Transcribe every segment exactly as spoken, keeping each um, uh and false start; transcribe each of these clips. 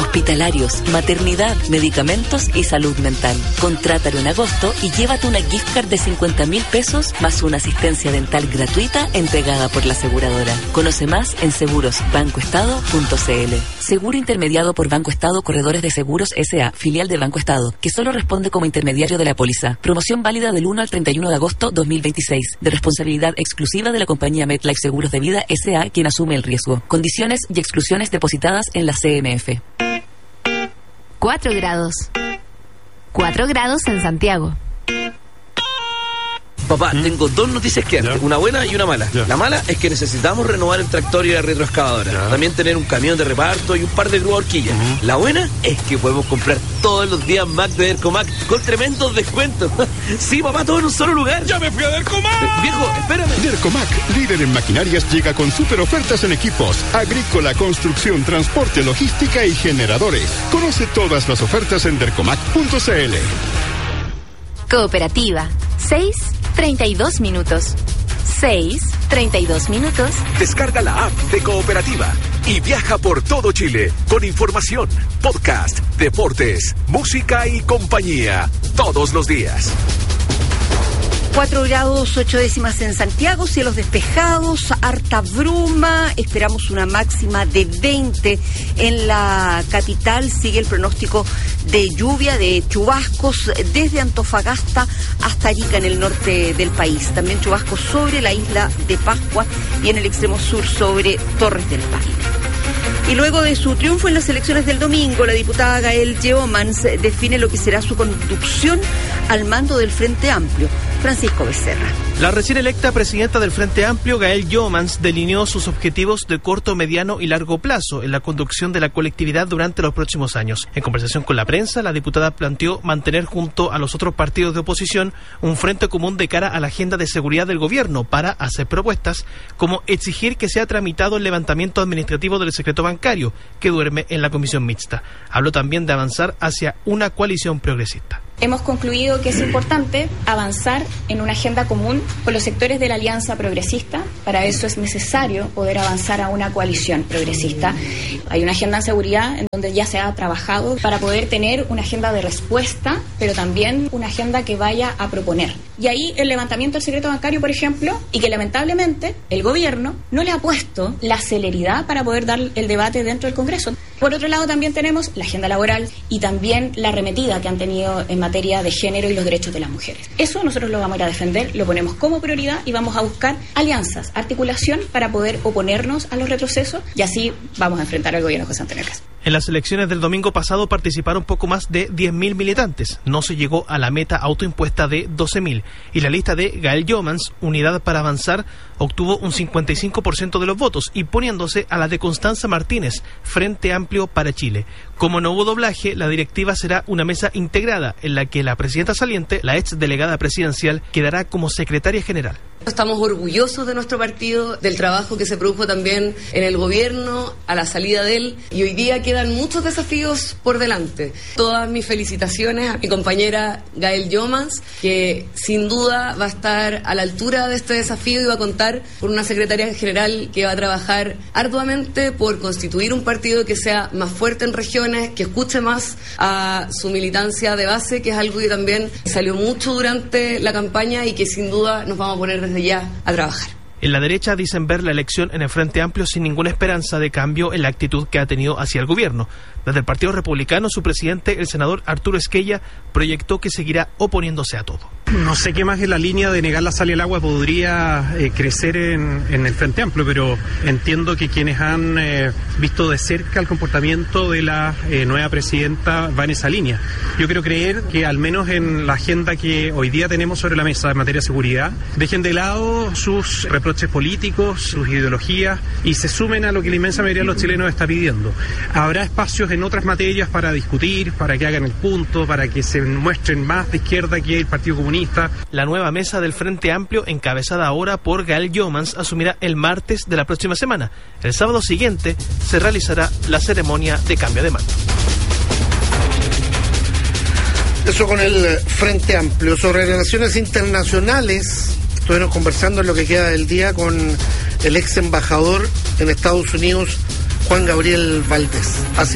hospitalarios, maternidad, medicamentos y salud mental. Contrátalo en agosto y llévate una gift card de cincuenta mil pesos más una asistencia dental gratuita entregada por la aseguradora. Conoce más en seguros banco estado punto c l. Seguro intermediado por Banco Estado Corredores de Seguros S A, filial de Banco Estado, que solo responde como intermediario de la póliza. Promoción válida del uno al treinta y uno de agosto dos mil veintiséis. De responsabilidad exclusiva de la compañía MetLife Seguros de Vida S A, quien asume el riesgo. Condiciones y exclusiones depositadas en la C M F. Cuatro grados. Cuatro grados en Santiago. Papá, ¿Mm? tengo dos noticias que darte, una buena y una mala. Ya. La mala es que necesitamos renovar el tractor y la retroexcavadora. Ya. También tener un camión de reparto y un par de grúas horquillas. Uh-huh. La buena es que podemos comprar todos los días Mac de Dercomac con tremendos descuentos. Sí, papá, todo en un solo lugar. ¡Ya me fui a Dercomac! Eh, viejo, espérame. Dercomac, líder en maquinarias, llega con super ofertas en equipos, agrícola, construcción, transporte, logística y generadores. Conoce todas las ofertas en dercomac punto c l. Cooperativa. seis treinta y dos minutos. seis treinta y dos minutos. Descarga la app de Cooperativa y viaja por todo Chile con información, podcast, deportes, música y compañía todos los días. Cuatro grados, ocho décimas en Santiago, cielos despejados, harta bruma, esperamos una máxima de veinte en la capital. Sigue el pronóstico de lluvia, de chubascos desde Antofagasta hasta Arica en el norte del país. También chubascos sobre la isla de Pascua y en el extremo sur sobre Torres del Paine. Y luego de su triunfo en las elecciones del domingo, la diputada Gael Yeomans define lo que será su conducción al mando del Frente Amplio. Francisco Becerra. La recién electa presidenta del Frente Amplio, Gael Yeomans, delineó sus objetivos de corto, mediano y largo plazo en la conducción de la colectividad durante los próximos años. En conversación con la prensa, la diputada planteó mantener junto a los otros partidos de oposición un frente común de cara a la agenda de seguridad del gobierno para hacer propuestas como exigir que sea tramitado el levantamiento administrativo del secreto bancario que duerme en la comisión mixta. Habló también de avanzar hacia una coalición progresista. Hemos concluido que es importante avanzar en una agenda común con los sectores de la Alianza Progresista. Para eso es necesario poder avanzar a una coalición progresista. Hay una agenda en seguridad en donde ya se ha trabajado para poder tener una agenda de respuesta, pero también una agenda que vaya a proponer. Y ahí el levantamiento del secreto bancario, por ejemplo, y que lamentablemente el gobierno no le ha puesto la celeridad para poder dar el debate dentro del Congreso. Por otro lado, también tenemos la agenda laboral y también la arremetida que han tenido en materia de género y los derechos de las mujeres. Eso nosotros lo vamos a ir a defender, lo ponemos como prioridad y vamos a buscar alianzas, articulación para poder oponernos a los retrocesos y así vamos a enfrentar al gobierno de José Antonio Cast. En las elecciones del domingo pasado participaron poco más de diez mil militantes. No se llegó a la meta autoimpuesta de doce mil. Y la lista de Gael Yeomans, Unidad para Avanzar, obtuvo un cincuenta y cinco por ciento de los votos, imponiéndose a la de Constanza Martínez, Frente Amplio para Chile. Como no hubo doblaje, la directiva será una mesa integrada en la que la presidenta saliente, la ex delegada presidencial, quedará como secretaria general. Estamos orgullosos de nuestro partido, del trabajo que se produjo también en el gobierno, a la salida de él, y hoy día quedan muchos desafíos por delante. Todas mis felicitaciones a mi compañera Gael Yeomans, que sin duda va a estar a la altura de este desafío y va a contar con una secretaria general que va a trabajar arduamente por constituir un partido que sea más fuerte en regiones, que escuche más a su militancia de base, que es algo que también salió mucho durante la campaña y que sin duda nos vamos a poner desde ya a trabajar. En la derecha dicen ver la elección en el Frente Amplio sin ninguna esperanza de cambio en la actitud que ha tenido hacia el gobierno. Desde el Partido Republicano, su presidente, el senador Arturo Esquella, proyectó que seguirá oponiéndose a todo. No sé qué más en la línea de negar la sal y el agua podría eh, crecer en, en el Frente Amplio, pero entiendo que quienes han eh, visto de cerca el comportamiento de la eh, nueva presidenta va en esa línea. Yo quiero creer que al menos en la agenda que hoy día tenemos sobre la mesa en materia de seguridad, dejen de lado sus reproches políticos, sus ideologías y se sumen a lo que la inmensa mayoría de los chilenos está pidiendo. Habrá espacios en otras materias para discutir, para que hagan el punto, para que se muestren más de izquierda que el Partido Comunista. La nueva mesa del Frente Amplio, encabezada ahora por Gael Yeomans, asumirá el martes de la próxima semana. El sábado siguiente se realizará la ceremonia de cambio de mando. Eso con el Frente Amplio. Sobre relaciones internacionales, estuvimos conversando en lo que queda del día con el ex embajador en Estados Unidos, Juan Gabriel Valdés. Así.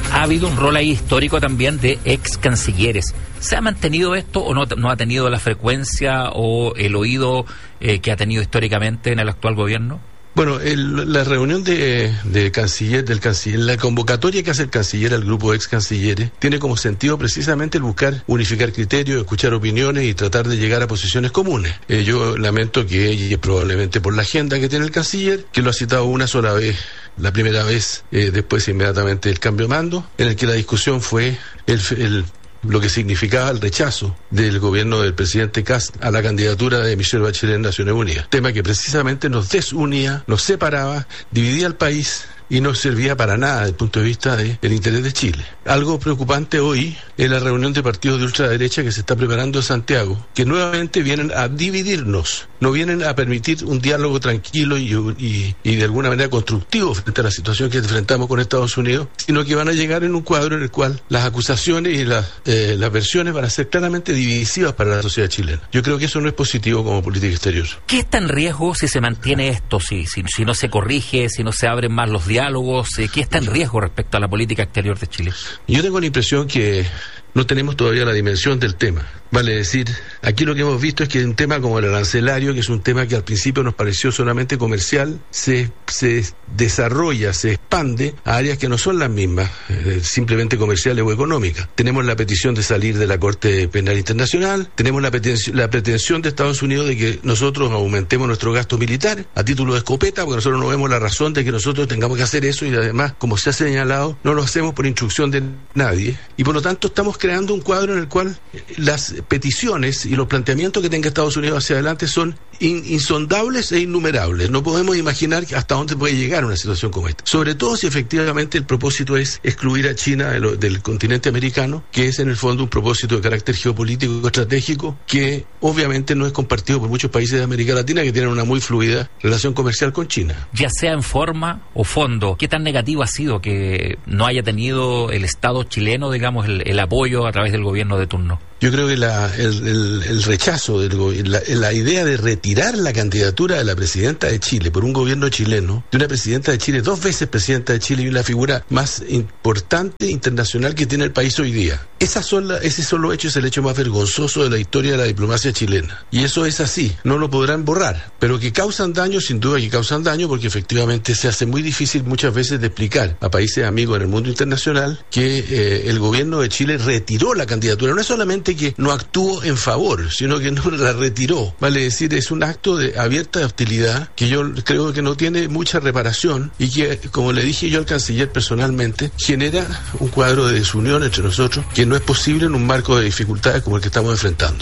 ha habido un rol ahí histórico también de ex cancilleres. ¿Se ha mantenido esto o no, no ha tenido la frecuencia o el oído eh, que ha tenido históricamente en el actual gobierno? Bueno, el, la reunión de, de canciller, del canciller, la convocatoria que hace el canciller al grupo de ex cancilleres tiene como sentido precisamente el buscar unificar criterios, escuchar opiniones y tratar de llegar a posiciones comunes. Eh, yo lamento que, y probablemente por la agenda que tiene el canciller, que lo ha citado una sola vez, la primera vez, eh, después inmediatamente del cambio de mando, en el que la discusión fue el, el lo que significaba el rechazo del gobierno del presidente Kast a la candidatura de Michelle Bachelet en Naciones Unidas. Tema que precisamente nos desunía, nos separaba, dividía el país y no servía para nada desde el punto de vista del interés de Chile. Algo preocupante hoy es la reunión de partidos de ultraderecha que se está preparando en Santiago, que nuevamente vienen a dividirnos, no vienen a permitir un diálogo tranquilo y, y, y de alguna manera constructivo frente a la situación que enfrentamos con Estados Unidos, sino que van a llegar en un cuadro en el cual las acusaciones y las, eh, las versiones van a ser claramente divisivas para la sociedad chilena. Yo creo que eso no es positivo como política exterior. ¿Qué está en riesgo si se mantiene esto, si, si, si no se corrige, si no se abren más los diálogos? diálogos, eh, ¿qué está en riesgo respecto a la política exterior de Chile? Yo tengo la impresión que no tenemos todavía la dimensión del tema. Vale decir, aquí lo que hemos visto es que un tema como el arancelario, que es un tema que al principio nos pareció solamente comercial, se, se desarrolla, se expande a áreas que no son las mismas, eh, simplemente comerciales o económicas. Tenemos la petición de salir de la Corte Penal Internacional, tenemos la pretensión, la pretensión de Estados Unidos de que nosotros aumentemos nuestro gasto militar a título de escopeta, porque nosotros no vemos la razón de que nosotros tengamos que hacer eso y además, como se ha señalado, no lo hacemos por instrucción de nadie y por lo tanto estamos creando un cuadro en el cual las peticiones y los planteamientos que tenga Estados Unidos hacia adelante son in, insondables e innumerables. No podemos imaginar hasta dónde puede llegar una situación como esta. Sobre todo si efectivamente el propósito es excluir a China de lo, del continente americano, que es en el fondo un propósito de carácter geopolítico estratégico que obviamente no es compartido por muchos países de América Latina que tienen una muy fluida relación comercial con China. Ya sea en forma o fondo, ¿qué tan negativo ha sido que no haya tenido el Estado chileno, digamos, el, el apoyo a través del gobierno de turno? Yo creo que la, el, el, el rechazo, del, la, la idea de retirar la candidatura de la presidenta de Chile por un gobierno chileno, de una presidenta de Chile, dos veces presidenta de Chile y la figura más importante internacional que tiene el país hoy día. Esas son la, ese solo hecho es el hecho más vergonzoso de la historia de la diplomacia chilena. Y eso es así, no lo podrán borrar. Pero que causan daño, sin duda que causan daño, porque efectivamente se hace muy difícil muchas veces de explicar a países amigos en el mundo internacional que eh, el gobierno de Chile retiró la candidatura. No es solamente que no actuó en favor, sino que no la retiró. Vale decir, es un acto de abierta hostilidad que yo creo que no tiene mucha reparación y que, como le dije yo al canciller personalmente, genera un cuadro de desunión entre nosotros que no es posible en un marco de dificultades como el que estamos enfrentando.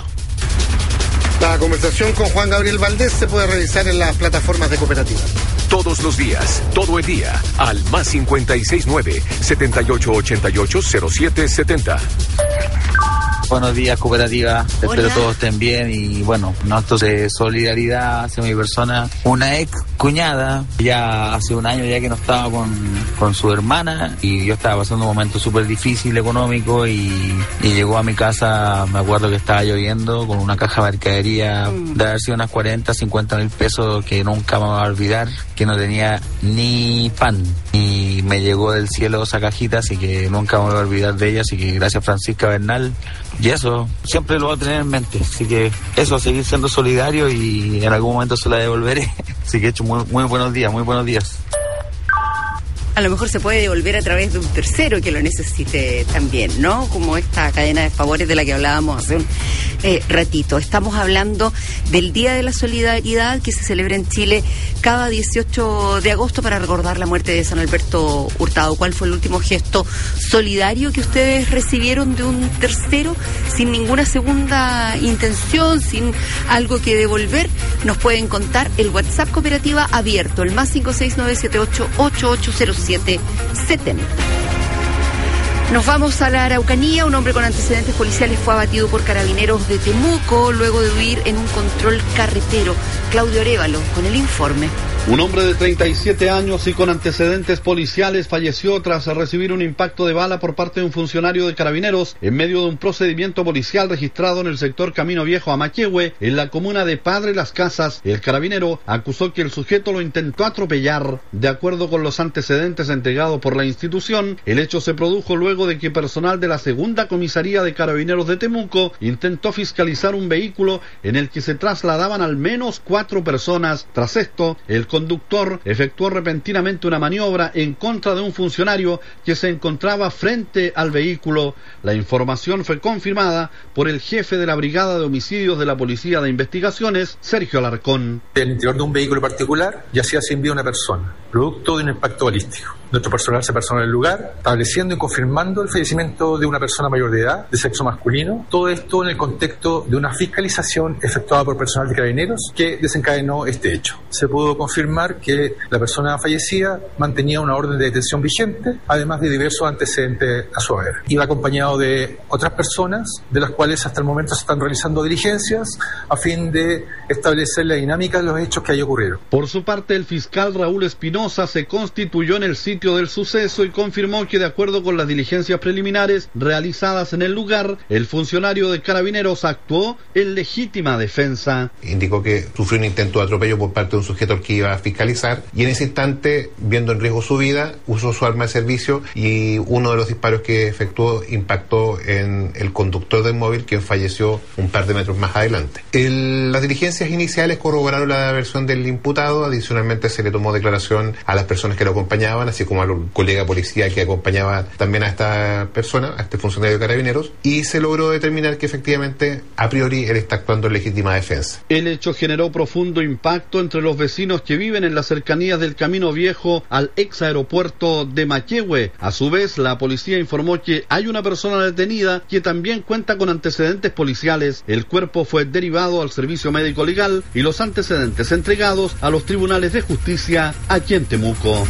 La conversación con Juan Gabriel Valdés se puede revisar en las plataformas de Cooperativa. Todos los días, todo el día, al más cincuenta y seis nueve, setenta y ocho ochenta y ocho, cero siete setenta. Buenos días, Cooperativa. Hola. Espero todos estén bien y bueno, actos de solidaridad hacia mi persona. Una ex cuñada, ya hace un año ya que no estaba con, con su hermana y yo estaba pasando un momento súper difícil económico y, y llegó a mi casa, me acuerdo que estaba lloviendo, con una caja de mercadería mm. de haber sido unas cuarenta, cincuenta mil pesos que nunca me voy a olvidar, que no tenía ni pan. Y me llegó del cielo esa cajita, así que nunca me voy a olvidar de ella, así que gracias Francisca Bernal. Y eso, siempre lo voy a tener en mente. Así que eso, seguir siendo solidario y en algún momento se la devolveré. Así que he hecho muy, muy buenos días, muy buenos días. A lo mejor se puede devolver a través de un tercero que lo necesite también, ¿no? Como esta cadena de favores de la que hablábamos hace un eh, ratito. Estamos hablando del Día de la Solidaridad que se celebra en Chile cada dieciocho de agosto para recordar la muerte de San Alberto Hurtado. ¿Cuál fue el último gesto solidario que ustedes recibieron de un tercero sin ninguna segunda intención, sin algo que devolver? Nos pueden contar. El WhatsApp Cooperativa abierto, el más cinco seis nueve siete ocho ocho ocho cero siete setenta. Nos vamos a la Araucanía. Un hombre con antecedentes policiales fue abatido por carabineros de Temuco luego de huir en un control carretero. Claudio Arévalo con el informe. Un hombre de treinta y siete años y con antecedentes policiales falleció tras recibir un impacto de bala por parte de un funcionario de Carabineros en medio de un procedimiento policial registrado en el sector Camino Viejo a Maquehue, en la comuna de Padre Las Casas. El carabinero acusó que el sujeto lo intentó atropellar. De acuerdo con los antecedentes entregados por la institución, el hecho se produjo luego de que personal de la segunda comisaría de Carabineros de Temuco intentó fiscalizar un vehículo en el que se trasladaban al menos cuatro personas. Tras esto, el conductor efectuó repentinamente una maniobra en contra de un funcionario que se encontraba frente al vehículo. La información fue confirmada por el jefe de la Brigada de Homicidios de la Policía de Investigaciones, Sergio Alarcón. En el interior de un vehículo particular yacía sin vida una persona, producto de un impacto balístico. Nuestro personal se personó en el lugar, estableciendo y confirmando el fallecimiento de una persona mayor de edad, de sexo masculino. Todo esto en el contexto de una fiscalización efectuada por personal de Carabineros que desencadenó este hecho. Se pudo confirmar que la persona fallecida mantenía una orden de detención vigente, además de diversos antecedentes a su haber. Iba acompañado de otras personas, de las cuales hasta el momento se están realizando diligencias a fin de establecer la dinámica de los hechos que ahí ocurrieron. Por su parte, el fiscal Raúl Espinosa se constituyó en el sitio del suceso y confirmó que, de acuerdo con las diligencias preliminares realizadas en el lugar, el funcionario de Carabineros actuó en legítima defensa. Indicó que sufrió un intento de atropello por parte de un sujeto al que iba a fiscalizar y en ese instante, viendo en riesgo su vida, usó su arma de servicio y uno de los disparos que efectuó impactó en el conductor del móvil, quien falleció un par de metros más adelante. El, las diligencias iniciales corroboraron la versión del imputado. Adicionalmente se le tomó declaración a las personas que lo acompañaban, así como al colega policía que acompañaba también a esta persona, a este funcionario de Carabineros, y se logró determinar que efectivamente a priori él está actuando en legítima defensa. El hecho generó profundo impacto entre los vecinos que viven en las cercanías del Camino Viejo al ex aeropuerto de Maquehue. A su vez, la policía informó que hay una persona detenida que también cuenta con antecedentes policiales. El cuerpo fue derivado al servicio médico legal y los antecedentes entregados a los tribunales de justicia aquí en Temuco.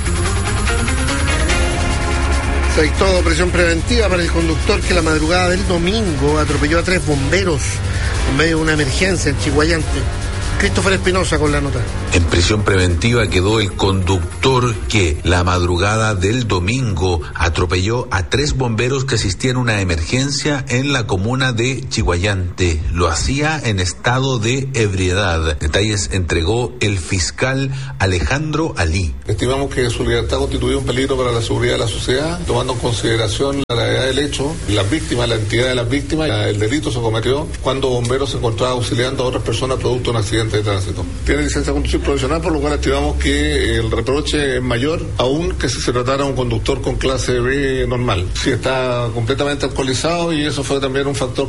Se dictó prisión preventiva para el conductor que la madrugada del domingo atropelló a tres bomberos en medio de una emergencia en Chiguayante. Christopher Espinosa con la nota. En prisión preventiva quedó el conductor que la madrugada del domingo atropelló a tres bomberos que asistían a una emergencia en la comuna de Chiguayante. Lo hacía en estado de ebriedad. Detalles entregó el fiscal Alejandro Alí. Estimamos que su libertad constituye un peligro para la seguridad de la sociedad, tomando en consideración la gravedad del hecho, las víctimas, la entidad de las víctimas. El delito se cometió cuando bomberos se encontraban auxiliando a otras personas producto de un accidente de tránsito. Tiene licencia de conducir profesional, por lo cual estimamos que el reproche es mayor, aún que si se tratara de un conductor con clase B normal. Sí, está completamente alcoholizado y eso fue también un factor